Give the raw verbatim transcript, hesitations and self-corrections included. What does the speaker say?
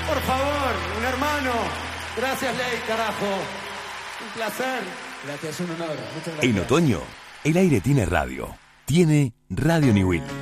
Por favor, un hermano. Gracias, Ley, carajo. Un placer. Gracias, un honor. Muchas gracias. En otoño, el aire tiene radio. Tiene Radio Newell.